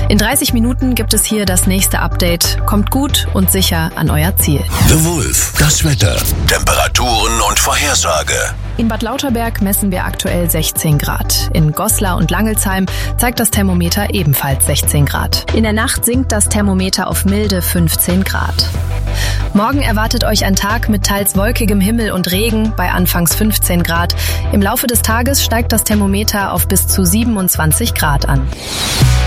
In 30 Minuten gibt es hier das nächste Update. Kommt gut und sicher an euer Ziel. The Wolf, das Wetter, Temperaturen und Vorhersage. In Bad Lauterberg messen wir aktuell 16 Grad. In Goslar und Langelsheim zeigt das Thermometer ebenfalls 16 Grad. In der Nacht sinkt das Thermometer auf milde 15 Grad. Morgen erwartet euch ein Tag mit teils wolkigem Himmel und Regen bei anfangs 15 Grad. Im Laufe des Tages steigt das Thermometer auf bis zu 27 Grad an.